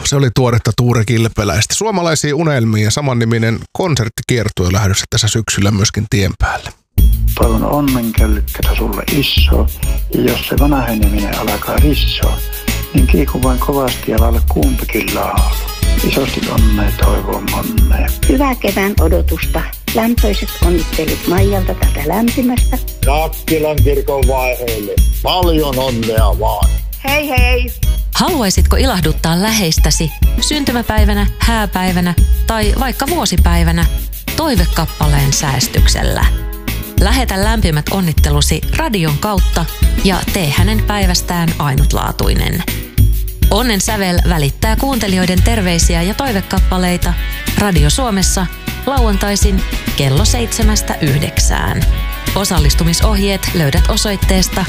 Se oli tuoretta Tuure Kilpeläistä. Suomalaisiin unelmiin ja samanniminen konserttikiertue lähdössä tässä syksyllä myöskin tien päälle. Toivon onnenkällykkätä sulle iso, ja jos se vanheneminen alkaa rissoa, niin kiiku vain kovasti ja lailla kumpikin laulu. Isosti onnea toivon onnea. Hyvää kevään odotusta. Lämpöiset onnittelut Maijalta tätä lämpimästä. Nakkilan kirkon vaiheille. Paljon onnea vaan. Hei hei! Haluaisitko ilahduttaa läheistäsi syntymäpäivänä, hääpäivänä tai vaikka vuosipäivänä toivekappaleen säästyksellä? Lähetä lämpimät onnittelusi radion kautta ja tee hänen päivästään ainutlaatuinen. Onnen sävel välittää kuuntelijoiden terveisiä ja toivekappaleita Radio Suomessa lauantaisin kello 7–9. Osallistumisohjeet löydät osoitteesta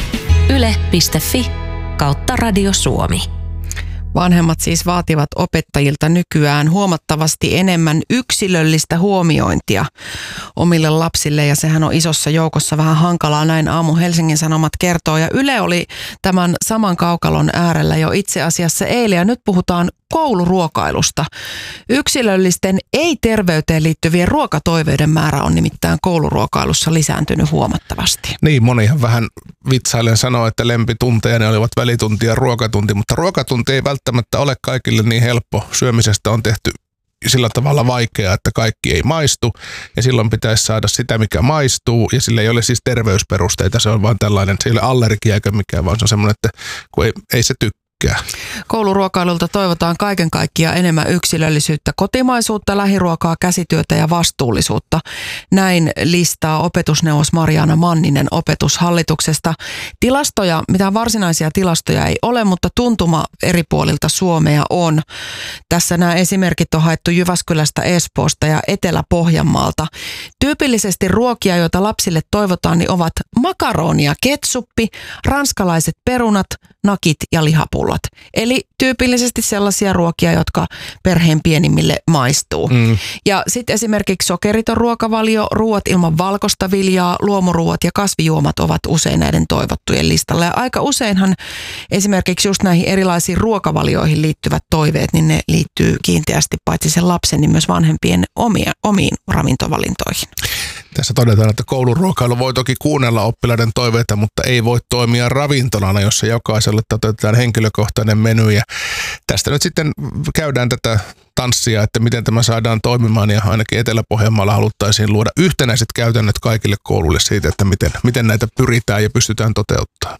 yle.fi/Radio Suomi. Vanhemmat siis vaativat opettajilta nykyään huomattavasti enemmän yksilöllistä huomiointia omille lapsille, ja sehän on isossa joukossa vähän hankalaa, näin aamu Helsingin Sanomat kertoo. Ja Yle oli tämän saman kaukalon äärellä jo itse asiassa eilen, ja nyt puhutaan kouluruokailusta. Yksilöllisten ei-terveyteen liittyvien ruokatoiveiden määrä on nimittäin kouluruokailussa lisääntynyt huomattavasti. Niin, monihan vähän vitsailen sanoo, että lempitunteja ne olivat välitunti ja ruokatunti, mutta ruokatunti ei välttämättä ole kaikille niin helppo. Syömisestä on tehty sillä tavalla vaikeaa, että kaikki ei maistu, ja silloin pitäisi saada sitä, mikä maistuu, ja sillä ei ole siis terveysperusteita, se on vaan tällainen, se ei ole allergia eikä mikään, vaan se on semmoinen, että kun ei se tykkää. Kouluruokailulta toivotaan kaiken kaikkiaan enemmän yksilöllisyyttä, kotimaisuutta, lähiruokaa, käsityötä ja vastuullisuutta. Näin listaa opetusneuvos Marjaana Manninen Opetushallituksesta. Tilastoja, mitään varsinaisia tilastoja ei ole, mutta tuntuma eri puolilta Suomea on. Tässä nämä esimerkit on haettu Jyväskylästä, Espoosta ja Etelä-Pohjanmaalta. Tyypillisesti ruokia, joita lapsille toivotaan, niin ovat makaroni ja ketsuppi, ranskalaiset perunat, nakit ja lihapullot. Eli tyypillisesti sellaisia ruokia, jotka perheen pienimmille maistuu. Ja sitten esimerkiksi sokeriton ruokavalio, ruoat ilman valkoista viljaa, luomuruoat ja kasvijuomat ovat usein näiden toivottujen listalla. Ja aika useinhan esimerkiksi just näihin erilaisiin ruokavalioihin liittyvät toiveet, niin ne liittyy kiinteästi paitsi sen lapsen, niin myös vanhempien omiin ravintovalintoihin. Tässä todetaan, että kouluruokailu voi toki kuunnella oppilaiden toiveita, mutta ei voi toimia ravintolana, jossa jokaiselle toteutetaan henkilökohtainen menu. Ja tästä nyt sitten käydään tätä tanssia, että miten tämä saadaan toimimaan, ja ainakin Etelä-Pohjanmaalla haluttaisiin luoda yhtenäiset käytännöt kaikille kouluille siitä, että miten näitä pyritään ja pystytään toteuttamaan.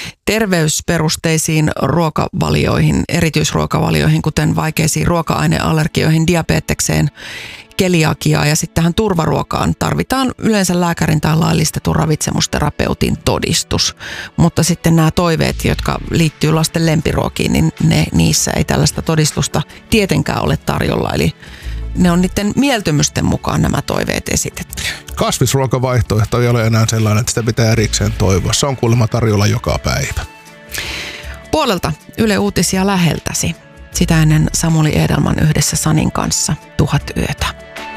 Terveysperusteisiin ruokavalioihin, erityisruokavalioihin, kuten vaikeisiin ruoka-aineallergioihin, diabetekseen, keliakiaa ja sitten tähän turvaruokaan tarvitaan yleensä lääkärin tai laillistetun ravitsemusterapeutin todistus. Mutta sitten nämä toiveet, jotka liittyy lasten lempiruokiin, niin niissä ei tällaista todistusta tietenkään ole tarjolla. Eli ne on niiden mieltymysten mukaan nämä toiveet esitetty. Kasvisruokavaihtoehto ei ole enää sellainen, että sitä pitää erikseen toivoa. Se on kuulemma tarjolla joka päivä. Puolelta Yle Uutisia läheltäsi. Sitä ennen Samuli Edelman yhdessä Sanin kanssa 1000 yötä.